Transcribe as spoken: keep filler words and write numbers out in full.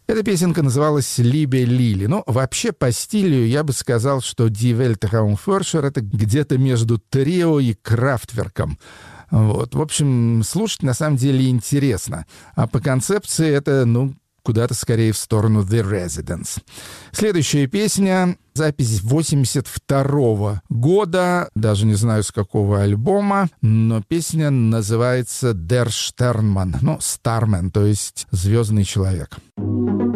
Эта песенка называлась «Либе Лили». Ну, вообще, по стилю я бы сказал, что «Die Welt Raumforscher» — это где-то между трио и Крафтверком. Вот. В общем, слушать на самом деле интересно. А по концепции это, ну, куда-то скорее в сторону The Residents. Следующая песня, запись восемьдесят второго года, даже не знаю с какого альбома, но песня называется Der Sternmann, ну, Starman, то есть «Звездный человек».